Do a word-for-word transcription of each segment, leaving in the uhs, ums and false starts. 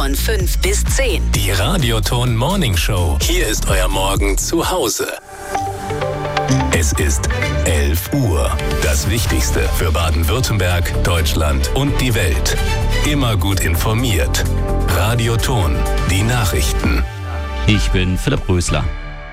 von fünf bis zehn. Die Radioton Morning Show. Hier ist euer Morgen zu Hause. Es ist elf Uhr. Das Wichtigste für Baden-Württemberg, Deutschland und die Welt. Immer gut informiert. Radioton, die Nachrichten. Ich bin Philipp Rösler.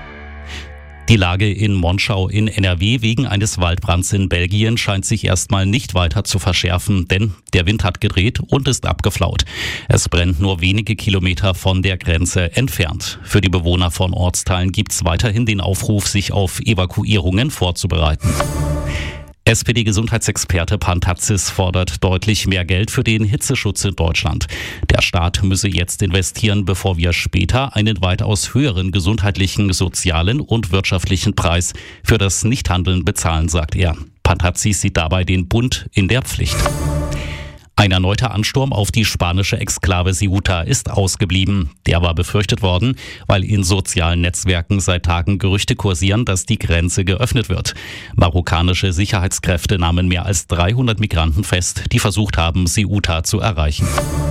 Die Lage in Monschau in N R W wegen eines Waldbrands in Belgien scheint sich erstmal nicht weiter zu verschärfen, denn der Wind hat gedreht und ist abgeflaut. Es brennt nur wenige Kilometer von der Grenze entfernt. Für die Bewohner von Ortsteilen gibt es weiterhin den Aufruf, sich auf Evakuierungen vorzubereiten. S P D-Gesundheitsexperte Pantatzis fordert deutlich mehr Geld für den Hitzeschutz in Deutschland. Der Staat müsse jetzt investieren, bevor wir später einen weitaus höheren gesundheitlichen, sozialen und wirtschaftlichen Preis für das Nichthandeln bezahlen, sagt er. Pantatzis sieht dabei den Bund in der Pflicht. Ein erneuter Ansturm auf die spanische Exklave Ceuta ist ausgeblieben. Der war befürchtet worden, weil in sozialen Netzwerken seit Tagen Gerüchte kursieren, dass die Grenze geöffnet wird. Marokkanische Sicherheitskräfte nahmen mehr als dreihundert Migranten fest, die versucht haben, Ceuta zu erreichen.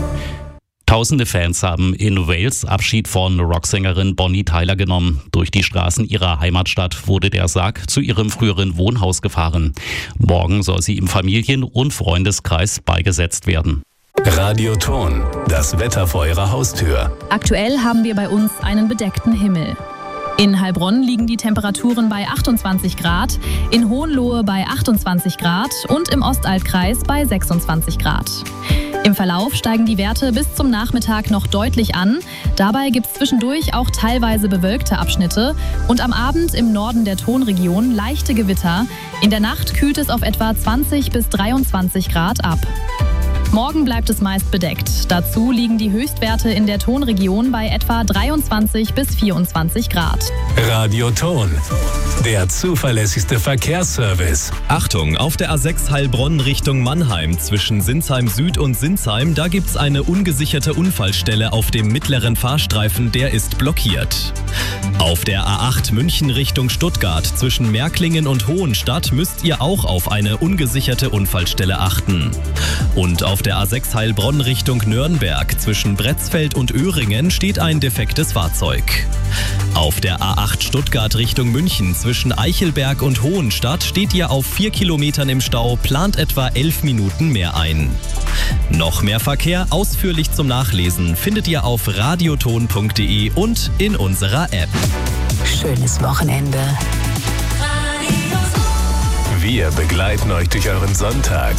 Tausende Fans haben in Wales Abschied von Rocksängerin Bonnie Tyler genommen. Durch die Straßen ihrer Heimatstadt wurde der Sarg zu ihrem früheren Wohnhaus gefahren. Morgen soll sie im Familien- und Freundeskreis beigesetzt werden. Radioton, das Wetter vor ihrer Haustür. Aktuell haben wir bei uns einen bedeckten Himmel. In Heilbronn liegen die Temperaturen bei achtundzwanzig Grad, in Hohenlohe bei achtundzwanzig Grad und im Ostalbkreis bei sechsundzwanzig Grad. Im Verlauf steigen die Werte bis zum Nachmittag noch deutlich an. Dabei gibt es zwischendurch auch teilweise bewölkte Abschnitte und am Abend im Norden der Tonregion leichte Gewitter. In der Nacht kühlt es auf etwa zwanzig bis dreiundzwanzig Grad ab. Morgen bleibt es meist bedeckt. Dazu liegen die Höchstwerte in der Tonregion bei etwa dreiundzwanzig bis vierundzwanzig Grad. Radioton, der zuverlässigste Verkehrsservice. Achtung, auf der A sechs Heilbronn Richtung Mannheim zwischen Sinsheim Süd und Sinsheim, da gibt's eine ungesicherte Unfallstelle auf dem mittleren Fahrstreifen, der ist blockiert. Auf der A acht München Richtung Stuttgart zwischen Märklingen und Hohenstadt müsst ihr auch auf eine ungesicherte Unfallstelle achten. Und auf der A sechs Heilbronn Richtung Nürnberg zwischen Bretzfeld und Öhringen steht ein defektes Fahrzeug. Auf der A acht Stuttgart Richtung München zwischen Eichelberg und Hohenstadt steht ihr auf vier Kilometern im Stau, plant etwa elf Minuten mehr ein. Noch mehr Verkehr ausführlich zum Nachlesen findet ihr auf radioton punkt de und in unserer App. Schönes Wochenende. Wir begleiten euch durch euren Sonntag.